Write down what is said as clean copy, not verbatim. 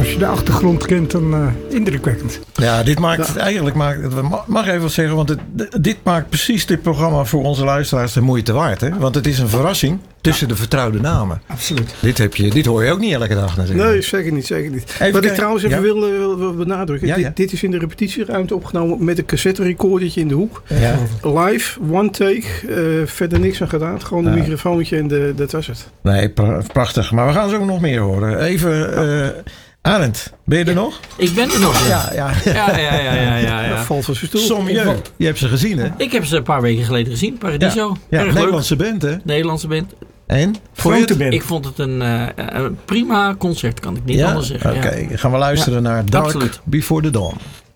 als je de achtergrond kent, dan indrukwekkend. Ja, eigenlijk mag even wat zeggen, want dit maakt precies dit programma voor onze luisteraars de moeite waard. Hè? Want het is een verrassing tussen de vertrouwde namen. Absoluut. Dit hoor je ook niet elke dag natuurlijk. Nee, zeker niet. Wat ik trouwens even wil benadrukken. Dit is in de repetitieruimte opgenomen met een cassette recordertje in de hoek. Ja. Live, one take. Verder niks aan gedaan. Gewoon een microfoontje en dat was het. Nee, prachtig. Maar we gaan zo nog meer horen. Even, Arend, ben je er nog? Ik ben er nog. Dat valt van zijn stoel. Sommieu. Je hebt ze gezien, hè? Ik heb ze een paar weken geleden gezien. Paradiso. Ja, Erg Nederlandse band, hè? Nederlandse band. En? Grote band. Ik vond het een prima concert, kan ik niet anders zeggen. Oké, gaan we luisteren naar Dark absoluut. Before the Dawn.